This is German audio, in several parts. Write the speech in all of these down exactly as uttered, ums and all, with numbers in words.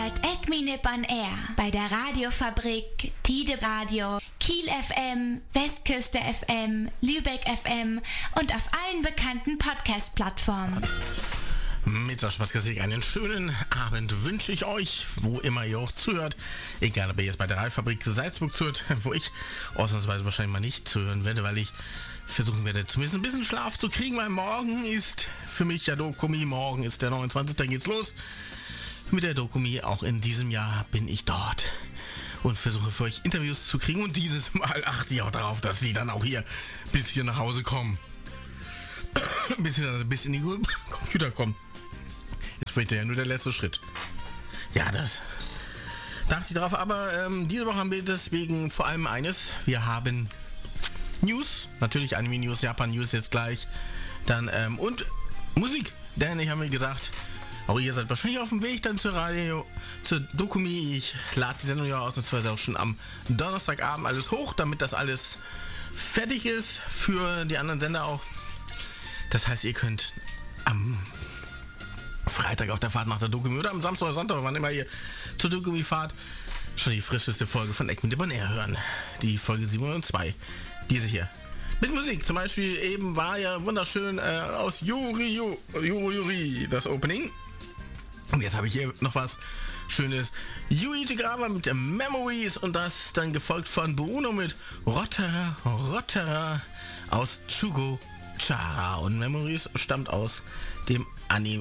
hört Ekminip on Air bei der Radiofabrik, Tide Radio, Kiel F M, Westküste F M, Lübeck F M und auf allen bekannten Podcast-Plattformen. Mit Spaßmusik einen schönen Abend wünsche ich euch, wo immer ihr auch zuhört. Egal, ob ihr jetzt bei der Radiofabrik Salzburg zuhört, wo ich ausnahmsweise wahrscheinlich mal nicht zuhören werde, weil ich versuchen werde, zumindest ein bisschen Schlaf zu kriegen, weil morgen ist für mich ja Dokumi, morgen ist der neunundzwanzigste Dann geht's los mit der Dokumi. Auch in diesem Jahr bin ich dort und versuche für euch Interviews zu kriegen und dieses Mal achte ich auch darauf, dass die dann auch hier bis hier nach Hause kommen. bis, hier, bis in die Computer kommen. Jetzt fehlt ja nur der letzte Schritt. Ja, das da achte ich drauf, aber ähm, diese Woche haben wir deswegen vor allem eines. Wir haben News, natürlich Anime-News, Japan-News jetzt gleich, dann ähm, und Musik, denn ich habe mir gesagt, auch ihr seid wahrscheinlich auf dem Weg dann zur Radio, zur Dokumi. Ich lade die Sendung ja ausnahmsweise auch schon am Donnerstagabend alles hoch, damit das alles fertig ist für die anderen Sender auch. Das heißt, ihr könnt am Freitag auf der Fahrt nach der Dokumi oder am Samstag oder Sonntag, wann immer ihr zur Dokumi fahrt, schon die frischeste Folge von Ekminip on Air hören. Die Folge siebenhundertzwei. Diese hier. Mit Musik. Zum Beispiel eben war ja wunderschön äh, aus Yuri Yuri Yuri das Opening. Und jetzt habe ich hier noch was Schönes. Yuichi Grava mit Memories und das dann gefolgt von Bruno mit Rotterer Rotterer aus Chugo Chara. Und Memories stammt aus dem Anime.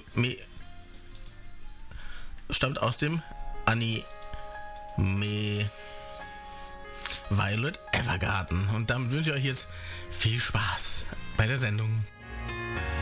Stammt aus dem Anime Violet Evergarden. Und damit wünsche ich euch jetzt viel Spaß bei der Sendung.